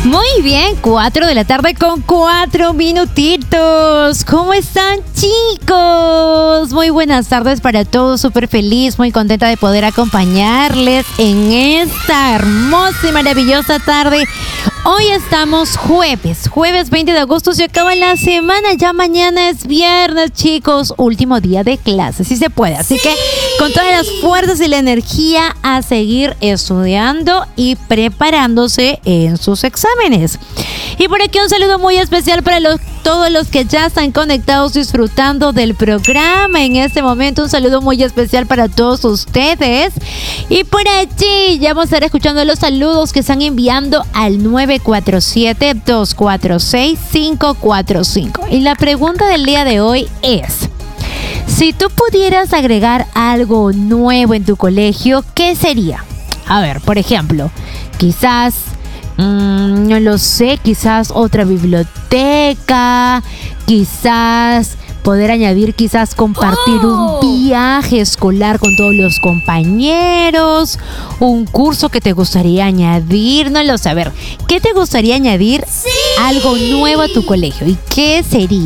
Muy bien, 4 de la tarde con 4 minutitos. ¿Cómo están, chicos? Muy buenas tardes para todos, súper feliz, muy contenta de poder acompañarles en esta hermosa y maravillosa tarde. Hoy estamos jueves 20 de agosto, se acaba la semana, ya mañana es viernes, chicos, último día de clase, si se puede. Así que con todas las fuerzas y la energía a seguir estudiando y preparándose en sus exámenes. Y por aquí un saludo muy especial para todos los que ya están conectados disfrutando del programa en este momento. Un saludo muy especial para todos ustedes. Y por allí ya vamos a estar escuchando los saludos que están enviando al 947-246-545. Y la pregunta del día de hoy es: si tú pudieras agregar algo nuevo en tu colegio, ¿qué sería? A ver, por ejemplo, quizás, no lo sé, quizás otra biblioteca, quizás poder añadir, quizás compartir un viaje escolar con todos los compañeros, un curso que te gustaría añadir, no lo sé. A ver, ¿qué te gustaría añadir algo nuevo a tu colegio y qué sería?